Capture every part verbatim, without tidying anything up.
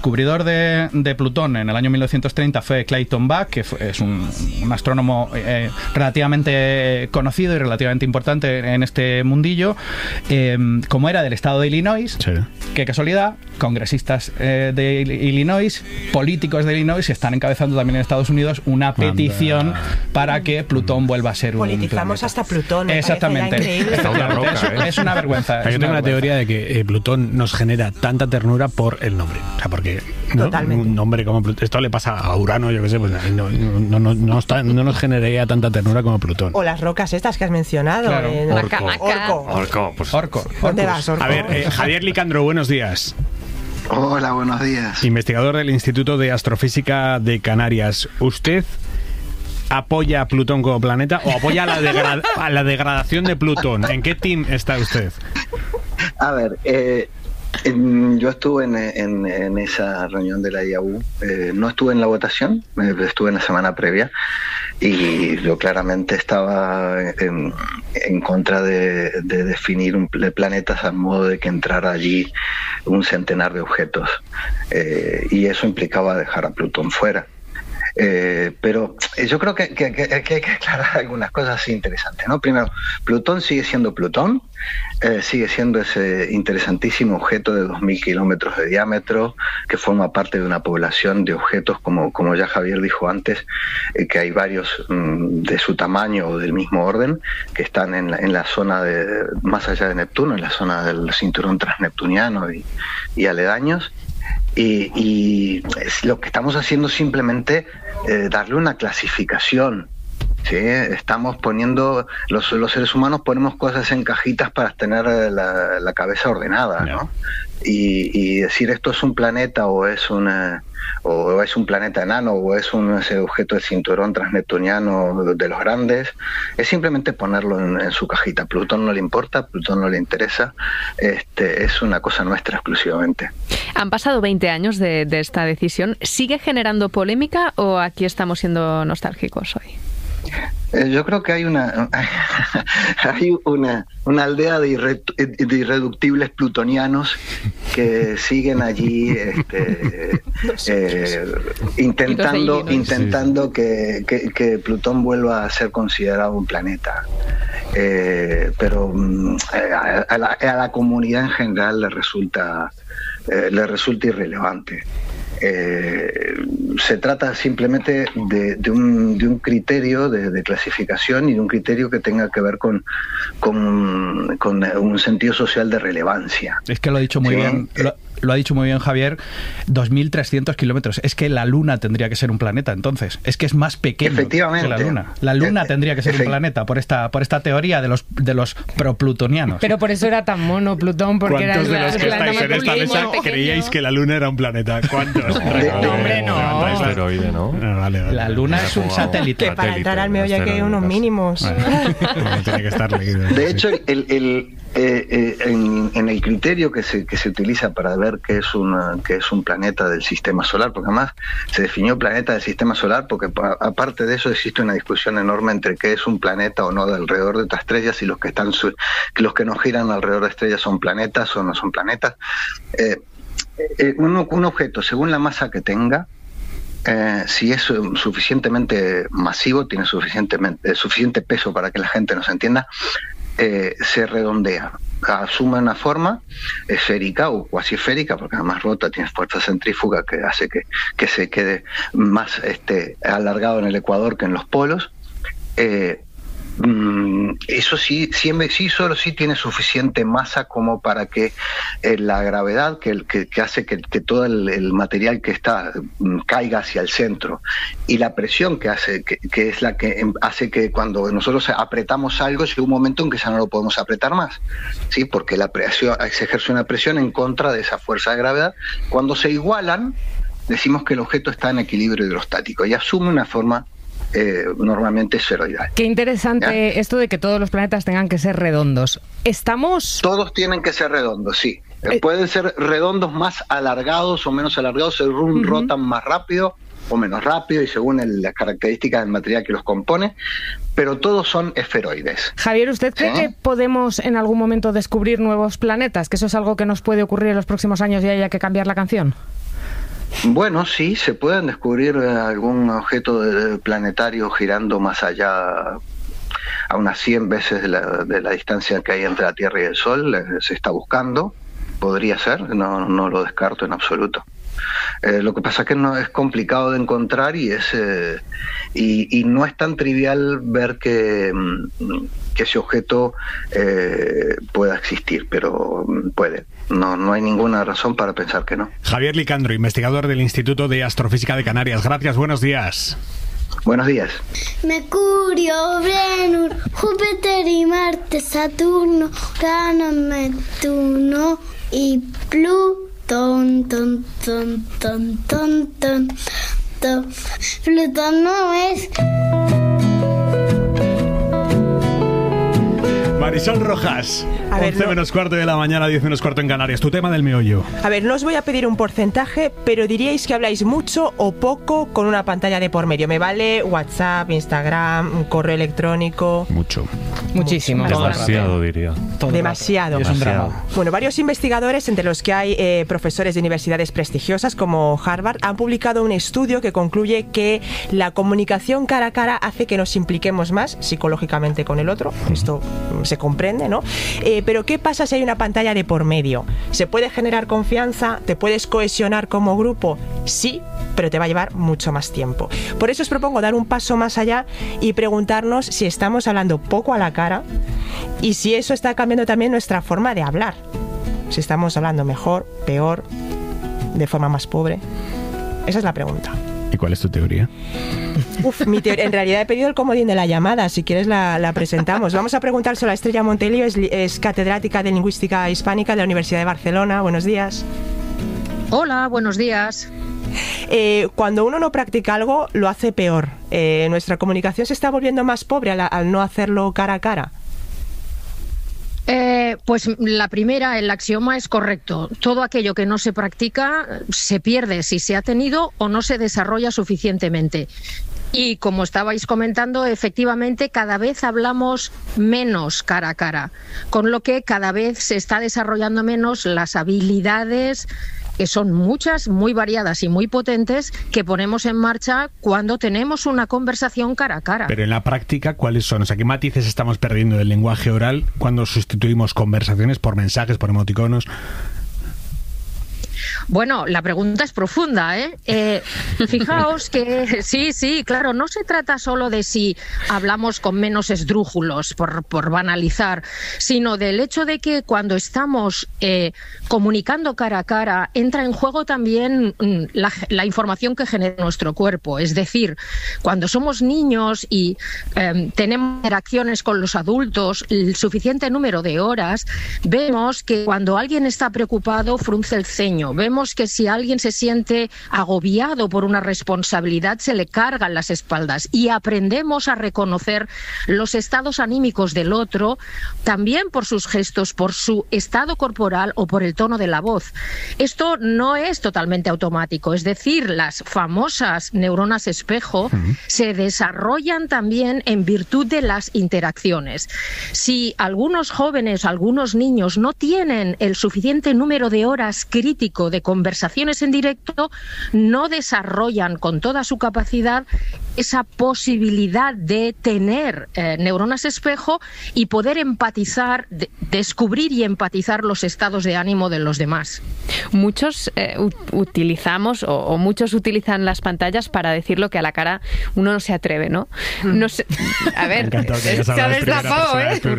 descubridor de, de Plutón en el año mil novecientos treinta fue Clayton Buck, que fue, es un, un astrónomo eh, relativamente conocido y relativamente importante en este mundillo. Eh, como era del estado de Illinois, sí. Qué casualidad, congresistas eh, de Illinois, políticos de Illinois, están encabezando también en Estados Unidos una petición Anda. para que Plutón vuelva a ser un planeta. Politizamos hasta Plutón. Exactamente. Está una roca, es, ¿eh? es una vergüenza. Yo tengo una teoría de que eh, Plutón nos genera tanta ternura por el nombre. O sea, porque ¿no? un nombre como Plutón, esto le pasa a Urano, yo qué sé, pues no, no, no, no, está, no nos generaría tanta ternura como Plutón. O las rocas estas que has mencionado. Claro. En Orco. Orco. Orco. Pues, Orco. ¿Dónde vas, Orco? A ver, eh, Javier Licandro, buenos días. Hola, buenos días. Investigador del Instituto de Astrofísica de Canarias. ¿Usted apoya a Plutón como planeta o apoya la, degra- a la degradación de Plutón? ¿En qué team está usted? A ver, eh, en, yo estuve en, en, en esa reunión de la I A U. Eh, no estuve en la votación, eh, estuve en la semana previa y yo claramente estaba en, en contra de, de definir un, de planetas al modo de que entrara allí un centenar de objetos. Eh, y eso implicaba dejar a Plutón fuera. Eh, pero yo creo que, que, que, que hay que aclarar algunas cosas interesantes, ¿no? Primero, Plutón sigue siendo Plutón, eh, sigue siendo ese interesantísimo objeto de dos mil kilómetros de diámetro que forma parte de una población de objetos, como, como ya Javier dijo antes, eh, que hay varios mmm, de su tamaño o del mismo orden que están en la, en la zona de, más allá de Neptuno, en la zona del cinturón transneptuniano y, y aledaños. Y, y lo que estamos haciendo es simplemente eh, darle una clasificación, ¿sí? Estamos poniendo, los, los seres humanos ponemos cosas en cajitas para tener la, la cabeza ordenada, ¿no? Y, y decir esto es un planeta o es una o es un planeta enano o es un ese objeto del cinturón transneptuniano de los grandes, es simplemente ponerlo en, en su cajita. Plutón no le importa, Plutón no le interesa, este es una cosa nuestra exclusivamente. Han pasado veinte años de, de esta decisión. ¿Sigue generando polémica o aquí estamos siendo nostálgicos hoy? Eh, yo creo que hay una hay una, una aldea de, irre, de irreductibles plutonianos que siguen allí este, eh, intentando intentando que, que, que Plutón vuelva a ser considerado un planeta. Eh, pero a, a, la, a la comunidad en general le resulta eh, le resulta irrelevante. Eh, se trata simplemente de, de, un, de un criterio de, de clasificación y de un criterio que tenga que ver con, con, con un sentido social de relevancia. Es que lo ha dicho muy ¿sí? bien. Lo, lo ha dicho muy bien Javier, dos mil trescientos kilómetros. Es que la Luna tendría que ser un planeta, entonces. Es que es más pequeño que la Luna. La Luna tendría que ser un planeta por esta por esta teoría de los de los proplutonianos. Pero por eso era tan mono Plutón, porque era ¿cuántos de los que estáis en esta mesa creíais que la Luna era un planeta? ¿Cuántos? No, hombre, no. Asteroide, ¿no? No, vale, vale. La Luna es un satélite. Que para entrar al meollo hay que ir unos mínimos. Vale. Tiene que estar leído. De hecho, el, el, eh, eh, en, en el criterio que se, que se utiliza para ver qué es, una, qué es un planeta del sistema solar, porque además se definió planeta del sistema solar, porque aparte de eso existe una discusión enorme entre qué es un planeta o no de alrededor de otras estrellas y los que, están su, los que nos giran alrededor de estrellas son planetas o no son planetas. Eh, Eh, un, un objeto, según la masa que tenga, eh, si es suficientemente masivo, tiene suficientemente, suficiente peso para que la gente nos entienda, eh, se redondea, asume una forma esférica o cuasi esférica, porque además rota, tiene fuerza centrífuga que hace que, que se quede más este, alargado en el ecuador que en los polos. Eh, Eso sí, siempre, sí, solo sí tiene suficiente masa como para que eh, la gravedad que, que, que hace que, que todo el, el material que está um, caiga hacia el centro y la presión que hace, que, que es la que hace que cuando nosotros apretamos algo llega un momento en que ya no lo podemos apretar más, ¿sí? Porque la presión, se ejerce una presión en contra de esa fuerza de gravedad. Cuando se igualan, decimos que el objeto está en equilibrio hidrostático y asume una forma Eh, normalmente esferoidal. Qué interesante, ¿ya? Esto de que todos los planetas tengan que ser redondos. ¿Estamos...? Todos tienen que ser redondos, sí. Eh, Pueden ser redondos más alargados o menos alargados, se uh-huh. rotan más rápido o menos rápido y según el, las características del material que los compone, pero todos son esferoides. Javier, ¿usted cree ¿sí? que podemos en algún momento descubrir nuevos planetas? ¿Que eso es algo que nos puede ocurrir en los próximos años y haya que cambiar la canción? Bueno, sí, se pueden descubrir algún objeto planetario girando más allá, a unas cien veces de la, de la distancia que hay entre la Tierra y el Sol. Se está buscando, podría ser, no, no lo descarto en absoluto. Eh, lo que pasa es que no es complicado de encontrar y es eh, y, y no es tan trivial ver que, que ese objeto eh, pueda existir, pero puede. No, no hay ninguna razón para pensar que no. Javier Licandro, investigador del Instituto de Astrofísica de Canarias. Gracias, buenos días. Buenos días. Mercurio, Venus, Júpiter y Marte, Saturno, Urano, Neptuno y Plutón. Ton, ton, ton, ton, ton, ton, ton. Plutón no es. Marisol Rojas, a ver, once no. menos cuarto de la mañana, diez menos cuarto en Canarias. Tu tema del meollo. A ver, no os voy a pedir un porcentaje, pero diríais que habláis mucho o poco con una pantalla de por medio. Me vale WhatsApp, Instagram, correo electrónico. Mucho. Muchísimo. Demasiado, diría. Todo Demasiado. Es un drama. Bueno, varios investigadores, entre los que hay eh, profesores de universidades prestigiosas como Harvard, han publicado un estudio que concluye que la comunicación cara a cara hace que nos impliquemos más psicológicamente con el otro. Esto se comprende, ¿no? Eh, pero ¿qué pasa si hay una pantalla de por medio? ¿Se puede generar confianza? ¿Te puedes cohesionar como grupo? Sí, pero te va a llevar mucho más tiempo. Por eso os propongo dar un paso más allá y preguntarnos si estamos hablando poco a la cara y si eso está cambiando también nuestra forma de hablar. Si estamos hablando mejor, peor, de forma más pobre. Esa es la pregunta. ¿Y cuál es tu teoría? Uf, mi teoría, en realidad he pedido el comodín de la llamada, si quieres la, la presentamos. Vamos a preguntárselo a Estrella Montelio, es, es catedrática de Lingüística Hispánica de la Universidad de Barcelona. Buenos días. Hola, buenos días. Eh, cuando uno no practica algo, lo hace peor. Eh, nuestra comunicación se está volviendo más pobre al, al no hacerlo cara a cara. Eh, pues la primera, el axioma es correcto. Todo aquello que no se practica se pierde si se ha tenido o no se desarrolla suficientemente. Y como estabais comentando, efectivamente cada vez hablamos menos cara a cara, con lo que cada vez se está desarrollando menos las habilidades, que son muchas, muy variadas y muy potentes, que ponemos en marcha cuando tenemos una conversación cara a cara. Pero en la práctica, ¿cuáles son? O sea, ¿qué matices estamos perdiendo del lenguaje oral cuando sustituimos conversaciones por mensajes, por emoticonos? Bueno, la pregunta es profunda, ¿eh? eh fijaos que sí, sí, claro, no se trata solo de si hablamos con menos esdrújulos, por, por banalizar, sino del hecho de que cuando estamos eh, comunicando cara a cara, entra en juego también la, la información que genera nuestro cuerpo. Es decir, cuando somos niños y eh, tenemos interacciones con los adultos el suficiente número de horas, vemos que cuando alguien está preocupado, frunce el ceño. Vemos que si alguien se siente agobiado por una responsabilidad, se le cargan las espaldas, y aprendemos a reconocer los estados anímicos del otro también por sus gestos, por su estado corporal o por el tono de la voz. Esto no es totalmente automático, es decir, las famosas neuronas espejo uh-huh. se desarrollan también en virtud de las interacciones. Si algunos jóvenes, algunos niños no tienen el suficiente número de horas crítico de conversaciones en directo, no desarrollan con toda su capacidad esa posibilidad de tener eh, neuronas espejo y poder empatizar, de, descubrir y empatizar los estados de ánimo de los demás. Muchos eh, utilizamos o, o muchos utilizan las pantallas para decir lo que a la cara uno no se atreve, ¿no? No sé, a ver, se ha destapado,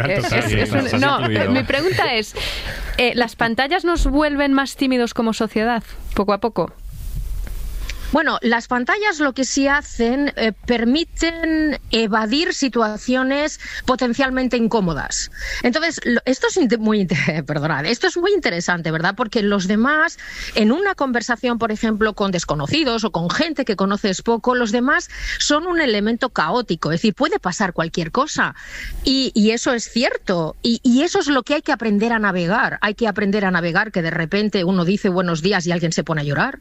¿eh? No, mi pregunta es, eh, ¿las pantallas nos vuelven más tímidos como sociedad, poco a poco? Bueno, las pantallas lo que sí hacen, eh, permiten evadir situaciones potencialmente incómodas. Entonces, lo, esto es muy, perdonad, esto es muy interesante, ¿verdad? Porque los demás, en una conversación, por ejemplo, con desconocidos o con gente que conoces poco, los demás son un elemento caótico, es decir, puede pasar cualquier cosa. Y, y eso es cierto. Y, y eso es lo que hay que aprender a navegar. Hay que aprender a navegar que de repente uno dice buenos días y alguien se pone a llorar.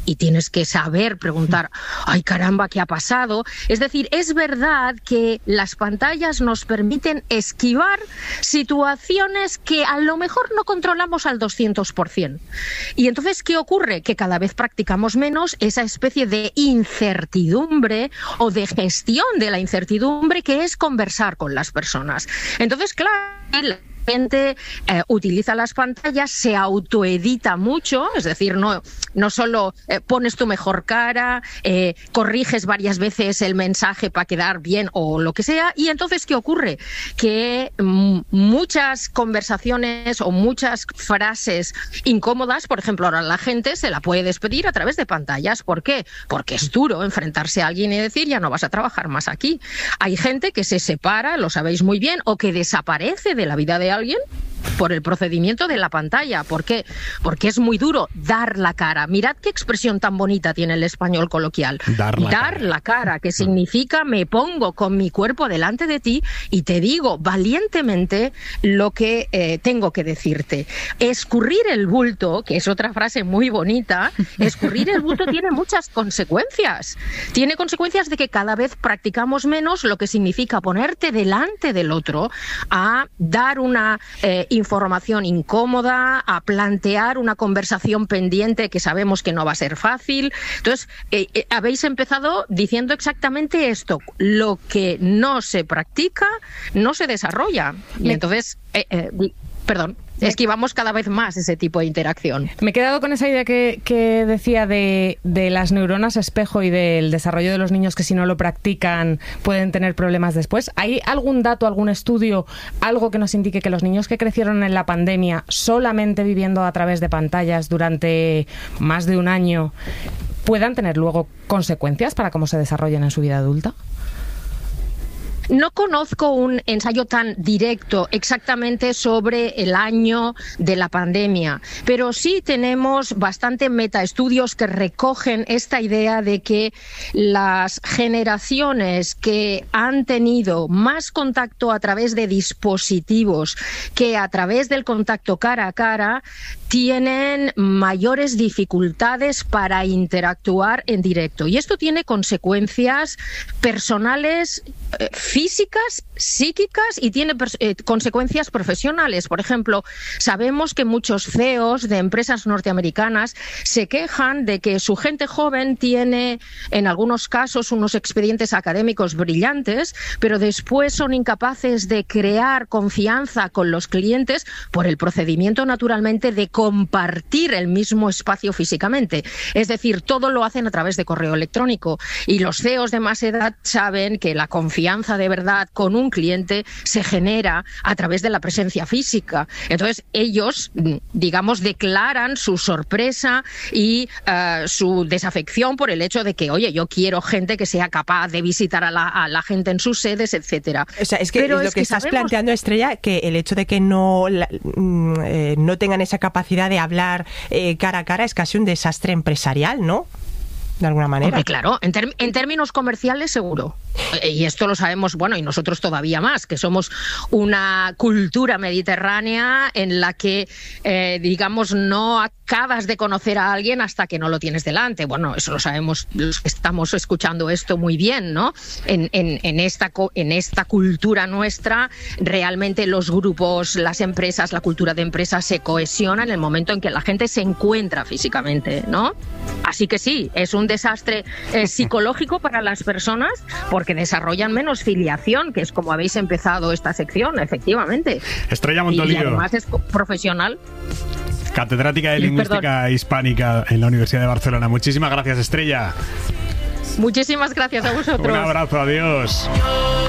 y tienes que saber preguntar, ay caramba, ¿qué ha pasado? Es decir, es verdad que las pantallas nos permiten esquivar situaciones que a lo mejor no controlamos al doscientos por ciento. Y entonces, ¿qué ocurre? Que cada vez practicamos menos esa especie de incertidumbre o de gestión de la incertidumbre que es conversar con las personas. Entonces, claro, gente eh, utiliza las pantallas, se autoedita mucho, es decir, no, no solo eh, pones tu mejor cara, eh, corriges varias veces el mensaje para quedar bien o lo que sea, y entonces, ¿qué ocurre? Que mm, muchas conversaciones o muchas frases incómodas, por ejemplo, ahora la gente se la puede despedir a través de pantallas. ¿Por qué? Porque es duro enfrentarse a alguien y decir, ya no vas a trabajar más aquí. Hay gente que se separa, lo sabéis muy bien, o que desaparece de la vida de alguien por el procedimiento de la pantalla. ¿Por qué? Porque es muy duro dar la cara. Mirad qué expresión tan bonita tiene el español coloquial. Dar la, dar cara. la cara, que significa me pongo con mi cuerpo delante de ti y te digo valientemente lo que eh, tengo que decirte. Escurrir el bulto, que es otra frase muy bonita, escurrir el bulto tiene muchas consecuencias. Tiene consecuencias de que cada vez practicamos menos, lo que significa ponerte delante del otro a dar una eh, información incómoda, a plantear una conversación pendiente que sabemos que no va a ser fácil. Entonces, eh, eh, habéis empezado diciendo exactamente esto. Lo que no se practica, no se desarrolla. Y entonces, eh, eh, perdón. Esquivamos cada vez más ese tipo de interacción. Me he quedado con esa idea que, que decía de, de las neuronas espejo y del desarrollo de los niños que si no lo practican pueden tener problemas después. ¿Hay algún dato, algún estudio, algo que nos indique que los niños que crecieron en la pandemia solamente viviendo a través de pantallas durante más de un año puedan tener luego consecuencias para cómo se desarrollan en su vida adulta? No conozco un ensayo tan directo exactamente sobre el año de la pandemia, pero sí tenemos bastante metaestudios que recogen esta idea de que las generaciones que han tenido más contacto a través de dispositivos que a través del contacto cara a cara tienen mayores dificultades para interactuar en directo. Y esto tiene consecuencias personales, eh, físicas, psíquicas y tiene eh, consecuencias profesionales. Por ejemplo, sabemos que muchos C E Os de empresas norteamericanas se quejan de que su gente joven tiene, en algunos casos, unos expedientes académicos brillantes, pero después son incapaces de crear confianza con los clientes por el procedimiento, naturalmente, de compartir el mismo espacio físicamente. Es decir, todo lo hacen a través de correo electrónico. Y los C E Os de más edad saben que la confianza de verdad con un cliente se genera a través de la presencia física. Entonces, ellos, digamos, declaran su sorpresa y uh, su desafección por el hecho de que, oye, yo quiero gente que sea capaz de visitar a la, a la gente en sus sedes, etcétera. O sea, es que Pero es lo que, que estás sabemos... planteando, Estrella, que el hecho de que no, la, eh, no tengan esa capacidad de hablar eh, cara a cara es casi un desastre empresarial, ¿no? De alguna manera. Hombre, claro, en, ter- en términos comerciales seguro. Y esto lo sabemos, bueno, y nosotros todavía más, que somos una cultura mediterránea en la que, eh, digamos, no acabas de conocer a alguien hasta que no lo tienes delante. Bueno, eso lo sabemos los que estamos escuchando esto muy bien, ¿no? En, en, en, esta, en esta cultura nuestra, realmente los grupos, las empresas, la cultura de empresas se cohesiona en el momento en que la gente se encuentra físicamente, ¿no? Así que sí, es un desastre eh, psicológico para las personas porque desarrollan menos filiación, que es como habéis empezado esta sección, efectivamente. Estrella Montoliu. Y además es profesional. Catedrática de Lingüística Perdón. Hispánica en la Universidad de Barcelona. Muchísimas gracias, Estrella. Muchísimas gracias a vosotros. Un abrazo, adiós.